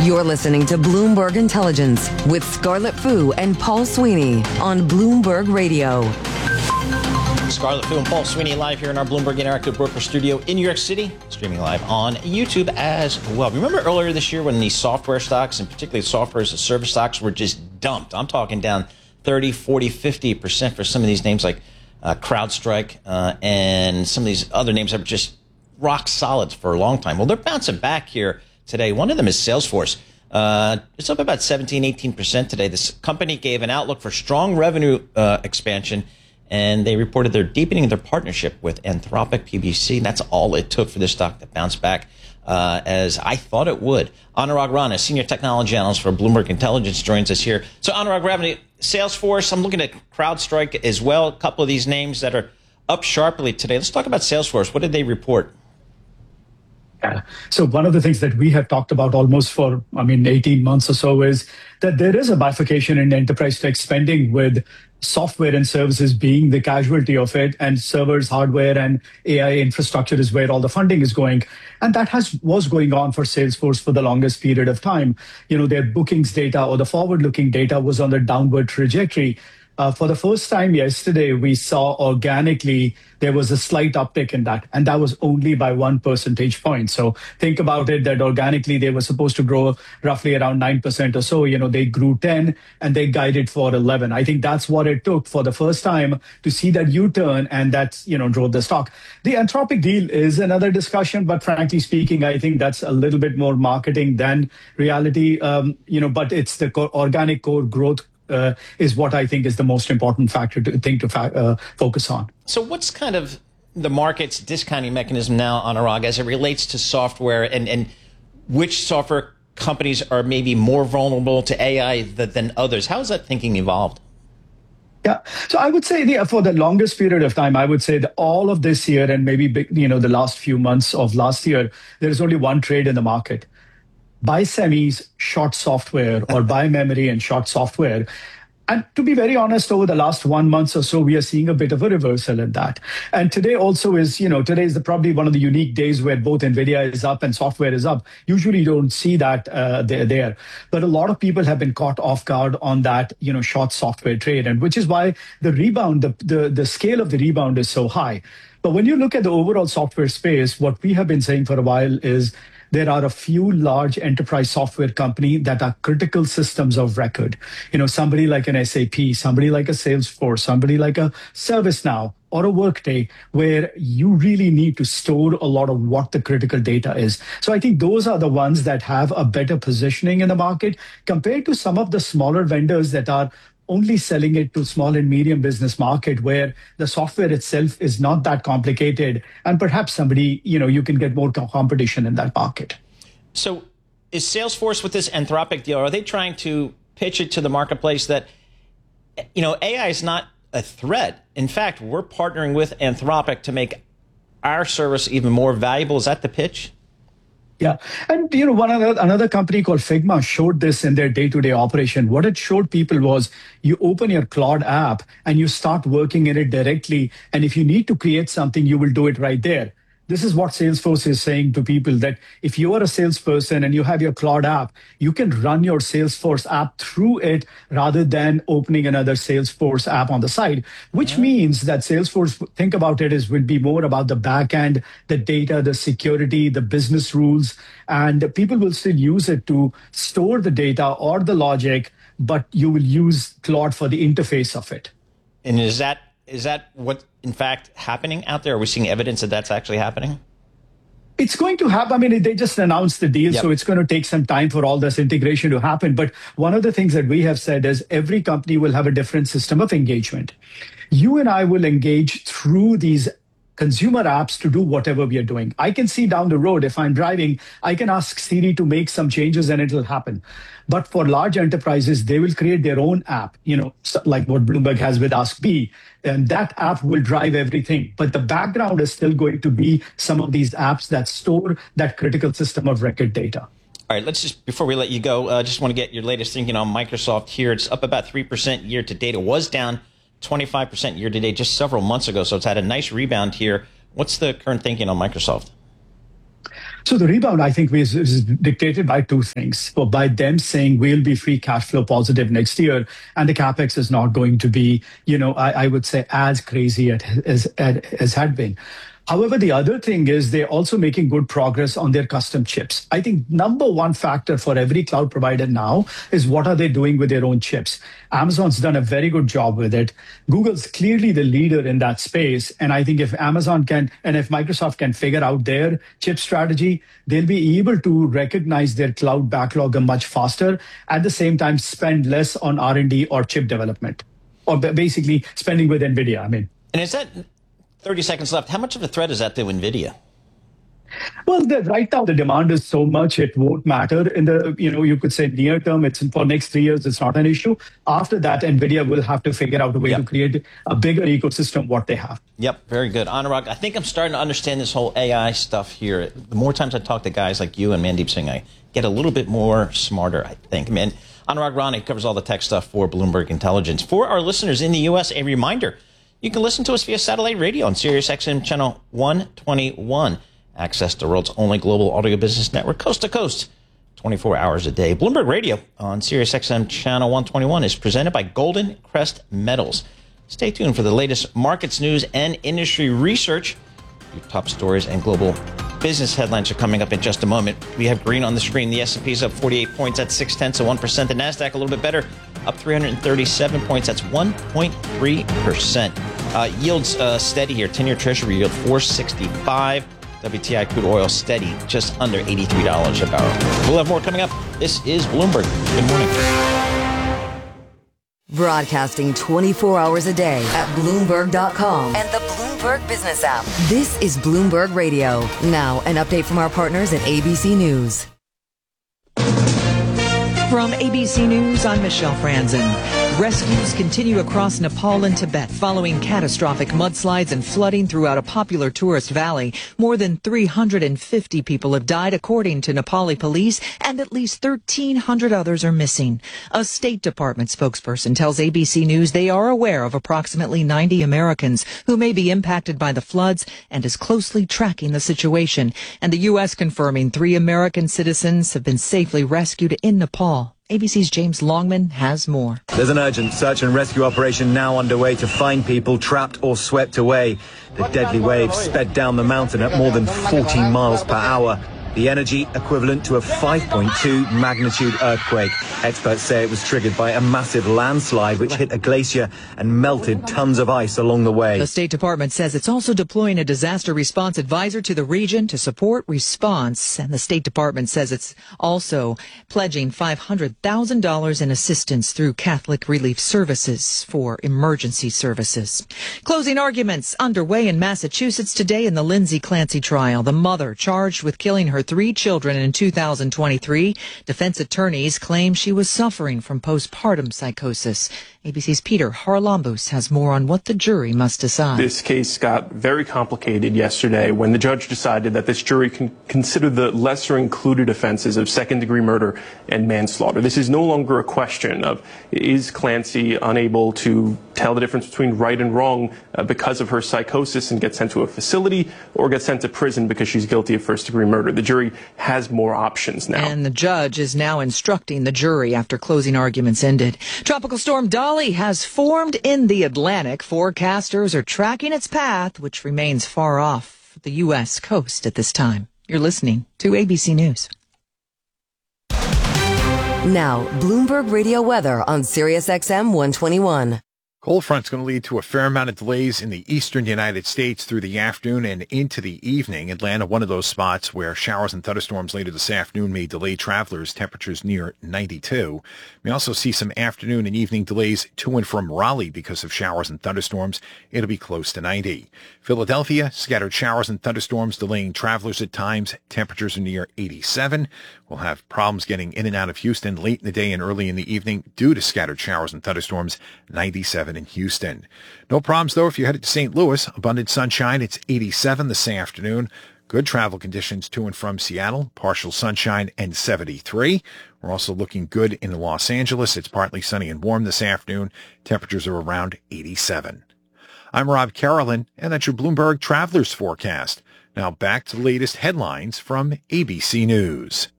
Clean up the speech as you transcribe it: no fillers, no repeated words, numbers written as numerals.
You're listening to Bloomberg Intelligence with Scarlett Fu and Paul Sweeney on Bloomberg Radio. Scarlett Fu and Paul Sweeney live here in our Bloomberg Interactive Broker Studio in New York City, streaming live on YouTube as well. Remember earlier this year when these software stocks, and particularly software as a service stocks, were just dumped? I'm talking down 30, 40, 50% for some of these names like CrowdStrike and some of these other names that were just rock solid for a long time. Well, they're bouncing back here today. One of them is Salesforce. It's up about 17, 18% today. This company gave an outlook for strong revenue expansion, and they reported they're deepening their partnership with Anthropic PBC. That's all it took for this stock to bounce back, as I thought it would. Anurag Rana, senior technology analyst for Bloomberg Intelligence, joins us here. So, Anurag Rana, Salesforce, I'm looking at CrowdStrike as well, a couple of these names that are up sharply today. Let's talk about Salesforce. What did they report? So one of the things that we have talked about almost for, 18 months or so is that there is a bifurcation in enterprise tech spending, with software and services being the casualty of it, and servers, hardware, and AI infrastructure is where all the funding is going. And that was going on for Salesforce for the longest period of time. Their bookings data or the forward-looking data was on the downward trajectory. For the first time yesterday, we saw organically there was a slight uptick in that, and that was only by 1 percentage point. So think about it, that organically they were supposed to grow roughly around 9% or so. They grew 10 and they guided for 11. I think that's what it took for the first time to see that U-turn, and that's, drove the stock. The Anthropic deal is another discussion, but frankly speaking, I think that's a little bit more marketing than reality. But it's the organic core growth is what I think is the most important factor to focus on. So what's kind of the market's discounting mechanism now, Anurag, as it relates to software, and which software companies are maybe more vulnerable to AI than others? How has that thinking evolved? Yeah, so I would say for the longest period of time, I would say that all of this year and maybe the last few months of last year, there is only one trade in the market: buy semis, short software, or buy memory and short software. And to be very honest, over the last 1 month or so, we are seeing a bit of a reversal in that. And today also is, today is probably one of the unique days where both NVIDIA is up and software is up. Usually you don't see that there. But a lot of people have been caught off guard on that, short software trade, and which is why the rebound, the scale of the rebound is so high. But when you look at the overall software space, what we have been saying for a while is there are a few large enterprise software companies that are critical systems of record. Somebody like an SAP, somebody like a Salesforce, somebody like a ServiceNow or a Workday, where you really need to store a lot of what the critical data is. So I think those are the ones that have a better positioning in the market compared to some of the smaller vendors that are only selling it to small and medium business market, where the software itself is not that complicated, and perhaps somebody, you can get more competition in that market. So is Salesforce, with this Anthropic deal, are they trying to pitch it to the marketplace that, AI is not a threat? In fact, we're partnering with Anthropic to make our service even more valuable. Is that the pitch? Yeah. And, another company called Figma showed this in their day-to-day operation. What it showed people was you open your Claude app and you start working in it directly. And if you need to create something, you will do it right there. This is what Salesforce is saying to people, that if you are a salesperson and you have your Claude app, you can run your Salesforce app through it rather than opening another Salesforce app on the side, which means that Salesforce, think about it, will be more about the back end, the data, the security, the business rules, and people will still use it to store the data or the logic, but you will use Claude for the interface of it. And is that what, in fact, happening out there? Are we seeing evidence that that's actually happening? It's going to happen. They just announced the deal, so it's going to take some time for all this integration to happen. But one of the things that we have said is every company will have a different system of engagement. You and I will engage through these consumer apps to do whatever we are doing. I can see down the road, if I'm driving, I can ask Siri to make some changes and it'll happen. But for large enterprises, they will create their own app, like what Bloomberg has with Ask B, and that app will drive everything. But the background is still going to be some of these apps that store that critical system of record data. All right, let's just, before we let you go, just want to get your latest thinking on Microsoft here. It's up about 3% year to date. It was down 25% year to date just several months ago, so it's had a nice rebound here. What's the current thinking on Microsoft? So the rebound, I think, is dictated by two things. So by them saying we'll be free cash flow positive next year, and the capex is not going to be, I would say, as crazy as had been. However, the other thing is they're also making good progress on their custom chips. I think number one factor for every cloud provider now is what are they doing with their own chips. Amazon's done a very good job with it. Google's clearly the leader in that space. And I think if Amazon can, and if Microsoft can figure out their chip strategy, they'll be able to recognize their cloud backlog much faster, at the same time spend less on R&D or chip development, or basically spending with NVIDIA, I mean. And is that 30 seconds left? How much of a threat is that to NVIDIA? Well, right now the demand is so much it won't matter in the, you could say near term. It's for next 3 years. It's not an issue. After that, NVIDIA will have to figure out a way to create a bigger ecosystem what they have. Yep, very good. Anurag, I think I'm starting to understand this whole AI stuff here. The more times I talk to guys like you and Mandeep Singh, I get a little bit more smarter, I think. Man, Anurag Rani covers all the tech stuff for Bloomberg Intelligence. For our listeners in the U.S., a reminder, you can listen to us via satellite radio on Sirius XM channel 121. Access the world's only global audio business network, coast to coast, 24 hours a day. Bloomberg Radio on Sirius XM channel 121 is presented by Golden Crest Metals. Stay tuned for the latest markets news and industry research. Your top stories and global business headlines are coming up in just a moment. We have green on the screen. The S&P is up 48 points. That's 0.6%. The NASDAQ a little bit better, up 337 points. That's 1.3%. Yields steady here. 10-year Treasury yield 465. WTI crude oil steady, just under $83 a barrel. We'll have more coming up. This is Bloomberg. Good morning. Broadcasting 24 hours a day at Bloomberg.com and the Bloomberg Business app. This is Bloomberg Radio. Now, an update from our partners at ABC News. From ABC News, I'm Michelle Franzen. Rescues continue across Nepal and Tibet following catastrophic mudslides and flooding throughout a popular tourist valley. More than 350 people have died, according to Nepali police, and at least 1,300 others are missing. A State Department spokesperson tells ABC News they are aware of approximately 90 Americans who may be impacted by the floods and is closely tracking the situation. And the U.S. confirming 3 American citizens have been safely rescued in Nepal. ABC's James Longman has more. There's an urgent search and rescue operation now underway to find people trapped or swept away. The deadly waves sped down the mountain at more than 14 miles per hour. The energy equivalent to a 5.2 magnitude earthquake. Experts say it was triggered by a massive landslide which hit a glacier and melted tons of ice along the way. The State Department says it's also deploying a disaster response advisor to the region to support response. And the State Department says it's also pledging $500,000 in assistance through Catholic Relief Services for emergency services. Closing arguments underway in Massachusetts today in the Lindsay Clancy trial. The mother charged with killing her 3 children in 2023. Defense attorneys claim she was suffering from postpartum psychosis. ABC's Peter Harlambous has more on what the jury must decide. This case got very complicated yesterday when the judge decided that this jury can consider the lesser included offenses of second-degree murder and manslaughter. This is no longer a question of is Clancy unable to tell the difference between right and wrong because of her psychosis and get sent to a facility, or get sent to prison because she's guilty of first-degree murder. The jury has more options now. And the judge is now instructing the jury after closing arguments ended. Tropical storm Dolly has formed in the Atlantic. Forecasters are tracking its path, which remains far off the U.S. coast at this time. You're listening to ABC News. Now, Bloomberg Radio weather on Sirius XM 121. Cold front's going to lead to a fair amount of delays in the eastern United States through the afternoon and into the evening. Atlanta, one of those spots where showers and thunderstorms later this afternoon may delay travelers. Temperatures near 92. We also see some afternoon and evening delays to and from Raleigh because of showers and thunderstorms. It'll be close to 90. Philadelphia, scattered showers and thunderstorms delaying travelers at times. Temperatures are near 87. We'll have problems getting in and out of Houston late in the day and early in the evening due to scattered showers and thunderstorms. 97 in Houston. No problems, though, if you're headed to St. Louis. Abundant sunshine. It's 87 this afternoon. Good travel conditions to and from Seattle. Partial sunshine and 73. We're also looking good in Los Angeles. It's partly sunny and warm this afternoon. Temperatures are around 87. I'm Rob Carolyn, and that's your Bloomberg Travelers Forecast. Now back to the latest headlines from ABC News.